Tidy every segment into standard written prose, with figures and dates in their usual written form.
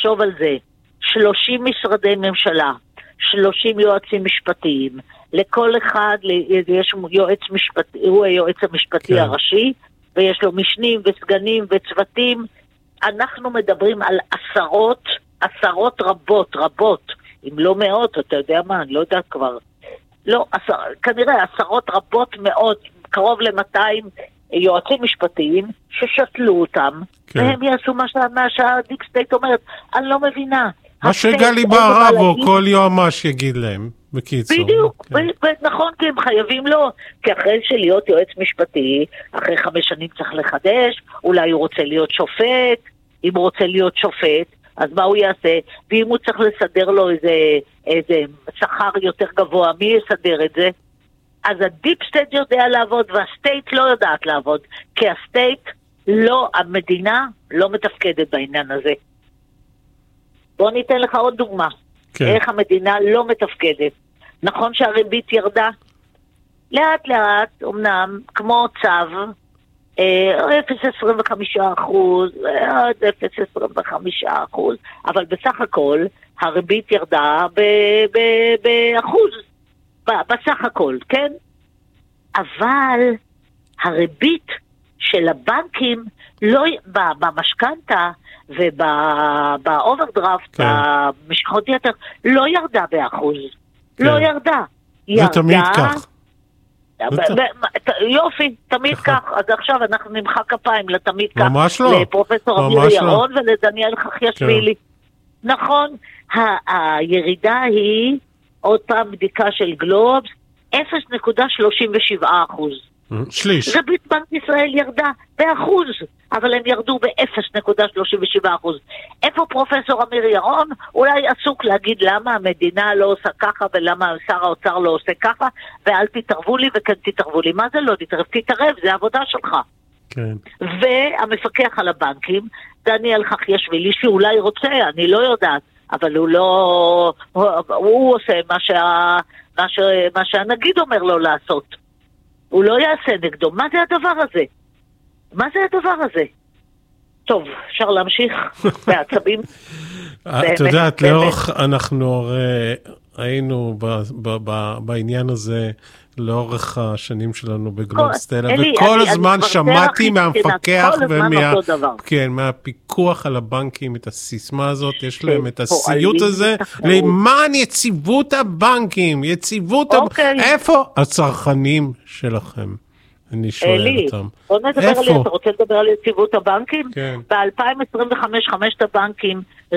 תחשוב על זה, 30 משרדי ממשלה, 30 יועצים משפטיים, לכל אחד יש יועץ משפטי, הוא היועץ המשפטי הראשי, ויש לו משנים וסגנים וצוותים. אנחנו מדברים על עשרות רבות, אם לא מאות, אתה יודע מה, אני לא יודעת כבר. לא, כנראה עשרות רבות מאוד, קרוב ל-200 יועצים משפטיים ששתלו אותם, והם יעשו מה שהדיפ סטייט אומרת. אני לא מבינה. מה שגלי בהרב או כל יועמ"ש יגיד להם, בקיצור. בדיוק, נכון, כי הם חייבים לו, כי אחרי שלהיות יועץ משפטי, אחרי 5 שנים צריך לחדש, אולי הוא רוצה להיות שופט, אם הוא רוצה להיות שופט, אז מה הוא יעשה? ואם הוא צריך לסדר לו איזה שכר יותר גבוה, מי יסדר את זה? אז הדיפ סטייט יודע לעבוד, והסטייט לא יודעת לעבוד, כי הסטייט המדינה לא מתפקדת בעניין הזה. בוא ניתן לך עוד דוגמה. איך המדינה לא מתפקדת. נכון שהריבית ירדה? לאט לאט, אמנם, כמו צו, 0.25%, 0.25%, אבל בסך הכל הריבית ירדה באחוז, בסך הכל, כן? אבל הריבית של הבנקים במשכנתה ובאוברדרפט, במשכחות יתר, לא ירדה באחוז. לא ירדה. זה תמיד כך. יופי, תמיד כך. אז עכשיו אנחנו נמחא כפיים לתמיד כך. ממש לא. לפרופסור אמיר ירון ולדניאל חחיאשוילי. נכון, הירידה היא, עוד פעם בדיקה של גלובס, 0.37%. שליש. ריבית בנק ישראל ירדה באחוז, אבל הם ירדו ב-0.37%. איפה פרופסור אמיר ירון? אולי עסוק להגיד למה המדינה לא עושה ככה ולמה שר האוצר לא עושה ככה, ואל תתערבו לי וכן תתערבו לי. מה זה לא תתערב? זה העבודה שלך. כן. והמפקח על הבנקים, דניאל חחיאשוילי, שאולי רוצה, אני לא יודעת, אבל הוא עושה מה שהנגיד אומר לו לעשות. הוא לא יעשה נגדו. מה זה הדבר הזה? מה זה הדבר הזה? טוב, אפשר להמשיך בעצבים. את יודעת, לאורך אנחנו היינו בעניין הזה לאורך השנים שלנו בגלובסטלה, וכל הזמן שמעתי מהמפקח מהפיקוח על הבנקים את הסיסמה הזאת, יש להם את הסיוט הזה, למען יציבות הבנקים, איפה הצרכנים שלכם? אני שואל אותם. בוא נדבר על, אתה רוצה לדבר על יציבות הבנקים? ב-2025 5 הבנקים,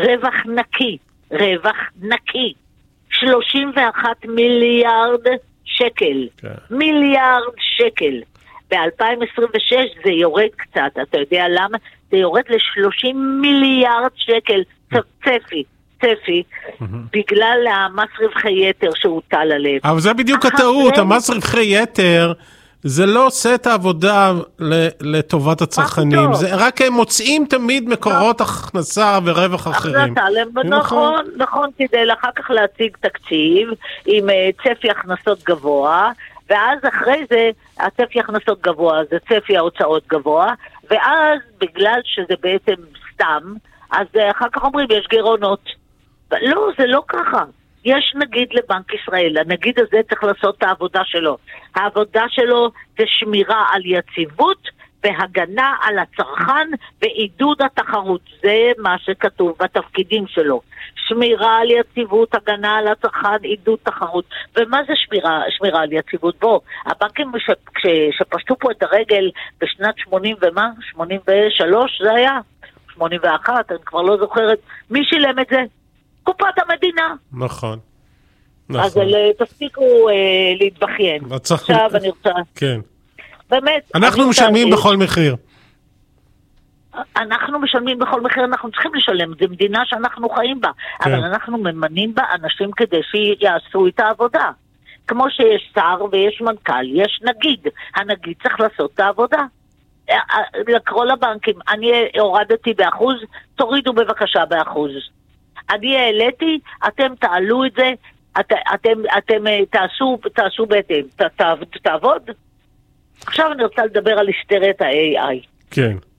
רווח נקי, 31 מיליארד שקל. מיליארד שקל. ב-2026 זה יורד קצת, אתה יודע למה? זה יורד ל-30 מיליארד שקל, צפי, בגלל המס רווחי יתר שהוטל עליהם. אבל זה בדיוק הטעות, המס רווחי יתר, זה לא עושה את העבודה לטובת הצרכנים, זה רק הם מוצאים תמיד מקורות הכנסה ורווח אחרים. נכון, כדי אחר כך להציג תקציב עם צפי הכנסות גבוה, ואז אחרי זה הצפי הכנסות גבוה, זה צפי ההוצאות גבוה, ואז בגלל שזה בעצם סתם, אז אחר כך אומרים יש גירעונות. לא, זה לא ככה. יש נגיד לבנק ישראל, הנגיד הזה צריך לעשות את העבודה שלו. העבודה שלו זה שמירה על יציבות והגנה על הצרכן ועידוד התחרות. זה מה שכתוב בתפקידים שלו. שמירה על יציבות, הגנה על הצרכן, עידוד תחרות. ומה זה שמירה על יציבות? בוא, הבנקים שפשטו פה את הרגל בשנת 80 ומה? 83 זה היה? 81, אני כבר לא זוכרת. מי שילם את זה? קופת המדינה. נכון. אז תפסיקו להתבכיין. עכשיו אני רוצה... כן. באמת. אנחנו משלמים בכל מחיר. אנחנו משלמים בכל מחיר, אנחנו צריכים לשלם. זו מדינה שאנחנו חיים בה. אבל אנחנו ממנים בה אנשים כדי שיעשו את העבודה. כמו שיש שר ויש מנכ"ל, יש נגיד. הנגיד צריך לעשות את העבודה. לקרוא לבנקים, אני הורדתי באחוז, תורידו בבקשה באחוז. אני העליתי, אתם תעלו את זה, אתם תעשו בהתאם, תעבוד. עכשיו אני רוצה לדבר על היסטריית ה-AI. כן.